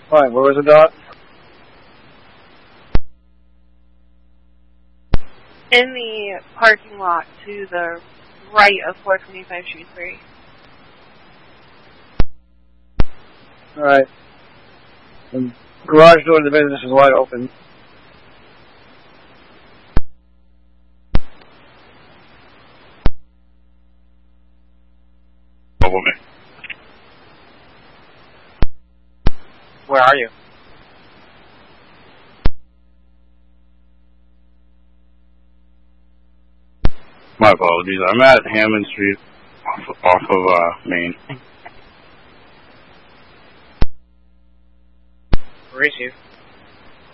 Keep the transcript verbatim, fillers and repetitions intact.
Alright, where was it, Dot? In the parking lot to the right of four twenty-five Shrewsbury. Alright. The garage door to the business is wide open. Over me. Where are you? My apologies. I'm at Hammond Street off, off of uh, Main. Where is you?